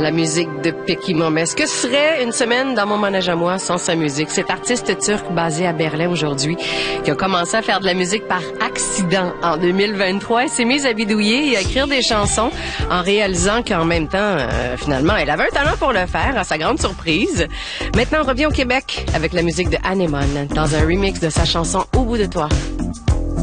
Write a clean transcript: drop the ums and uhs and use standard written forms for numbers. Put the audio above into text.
la musique de Peki Momes. Que serait une semaine dans mon manège à moi sans sa musique? Cet artiste turc basé à Berlin aujourd'hui, qui a commencé à faire de la musique par accident en 2023. Elle s'est mise à bidouiller et à écrire des chansons en réalisant qu'en même temps, finalement, elle avait un talent pour le faire, à sa grande surprise. Maintenant, on revient au Québec avec la musique de Anémone dans un remix de sa chanson Au bout de toi.